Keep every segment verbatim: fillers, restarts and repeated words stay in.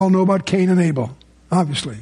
all know about Cain and Abel, obviously.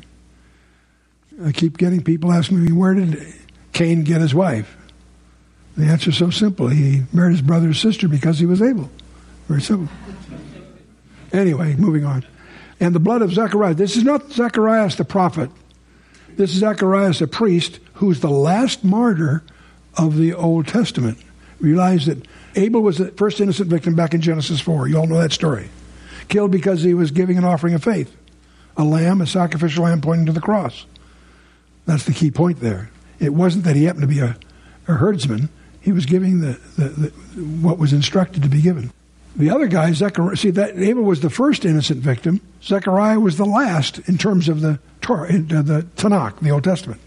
I keep getting people asking me, where did Cain get his wife? The answer is so simple. He married his brother's sister because he was able. Very simple. Anyway, moving on. And the blood of Zechariah. This is not Zacharias the prophet. This is Zacharias the priest, who's the last martyr of the Old Testament. Realize that Abel was the first innocent victim back in Genesis four. You all know that story. Killed because he was giving an offering of faith. A lamb, a sacrificial lamb pointing to the cross. That's the key point there. It wasn't that he happened to be a, a herdsman. He was giving the, the, the what was instructed to be given. The other guy, Zechariah, see, that Abel was the first innocent victim. Zechariah was the last in terms of the Torah, uh, the Tanakh, the Old Testament.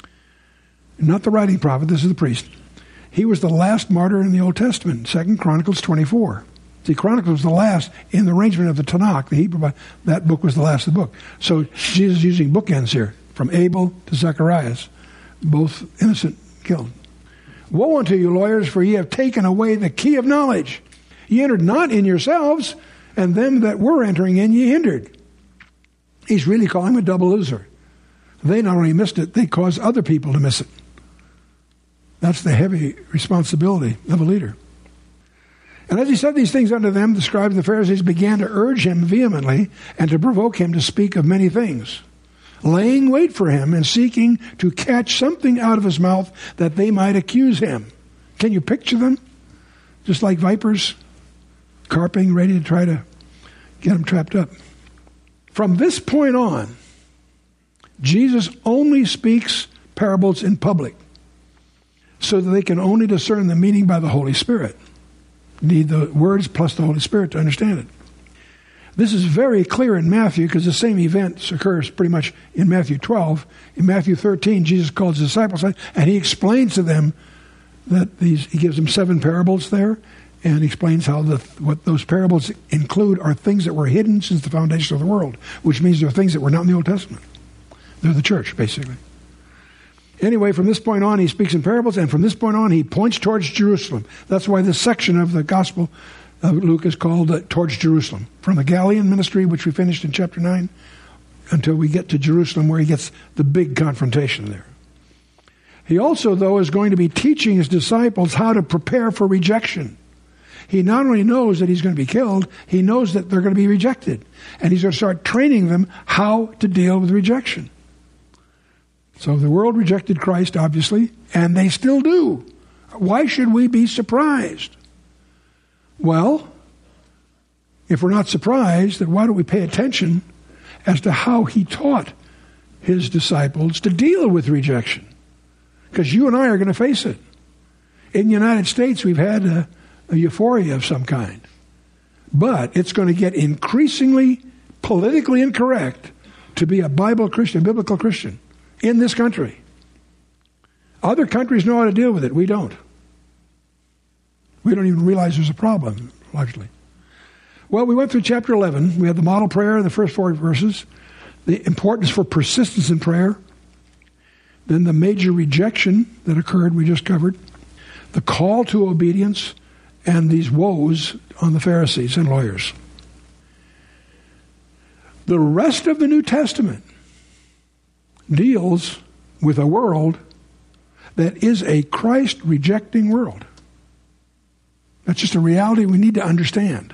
Not the writing prophet, this is the priest. He was the last martyr in the Old Testament, Second Chronicles twenty-four. See, Chronicles was the last in the arrangement of the Tanakh, the Hebrew, that book was the last of the book. So Jesus is using bookends here, from Abel to Zacharias, both innocent killed. Woe unto you, lawyers, for ye have taken away the key of knowledge. Ye entered not in yourselves, and them that were entering in ye hindered. He's really calling them a double loser. They not only missed it, they caused other people to miss it. That's the heavy responsibility of a leader. And as he said these things unto them, the scribes and the Pharisees began to urge him vehemently and to provoke him to speak of many things, laying wait for him and seeking to catch something out of his mouth that they might accuse him. Can you picture them? Just like vipers, carping, ready to try to get him trapped up. From this point on, Jesus only speaks parables in public so that they can only discern the meaning by the Holy Spirit. You need the words plus the Holy Spirit to understand it. This is very clear in Matthew because the same event occurs pretty much in Matthew twelve. In Matthew thirteen, Jesus calls his disciples and he explains to them that these, he gives them seven parables there and explains how the, what those parables include are things that were hidden since the foundation of the world, which means they're things that were not in the Old Testament. They're the church, basically. Anyway, from this point on, he speaks in parables, and from this point on, he points towards Jerusalem. That's why this section of the Gospel of Luke is called uh, Towards Jerusalem. From the Galilean ministry, which we finished in chapter nine, until we get to Jerusalem, where he gets the big confrontation there. He also, though, is going to be teaching his disciples how to prepare for rejection. He not only knows that he's going to be killed, he knows that they're going to be rejected. And he's going to start training them how to deal with rejection. So the world rejected Christ, obviously, and they still do. Why should we be surprised? Well, if we're not surprised, then why don't we pay attention as to how he taught his disciples to deal with rejection? Because you and I are going to face it. In the United States, we've had a, a euphoria of some kind. But it's going to get increasingly politically incorrect to be a Bible Christian, biblical Christian in this country. Other countries know how to deal with it. We don't. We don't even realize there's a problem, largely. Well, we went through chapter eleven. We had the model prayer in the first four verses, the importance for persistence in prayer, then the major rejection that occurred, we just covered, the call to obedience, and these woes on the Pharisees and lawyers. The rest of the New Testament deals with a world that is a Christ-rejecting world. That's just a reality we need to understand.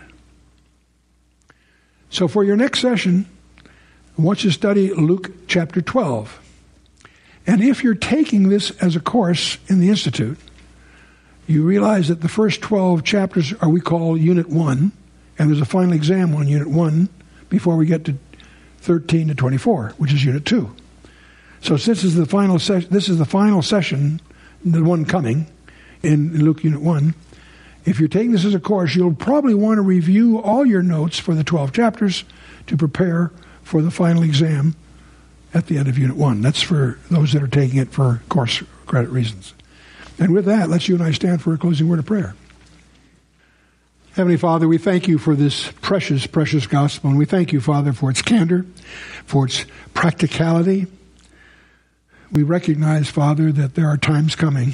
So for your next session, I want you to study Luke chapter twelve. And if you're taking this as a course in the Institute, you realize that the first twelve chapters are we call Unit one, and there's a final exam on Unit one before we get to thirteen to twenty-four, which is Unit two. So since this is the final session, this is the final session, the one coming in Luke Unit one, if you're taking this as a course, you'll probably want to review all your notes for the twelve chapters to prepare for the final exam at the end of Unit one. That's for those that are taking it for course credit reasons. And with that, let's you and I stand for a closing word of prayer. Heavenly Father, we thank you for this precious, precious gospel. And we thank you, Father, for its candor, for its practicality. We recognize, Father, that there are times coming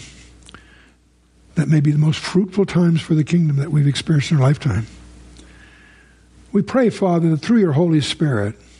that may be the most fruitful times for the kingdom that we've experienced in our lifetime. We pray, Father, that through your Holy Spirit,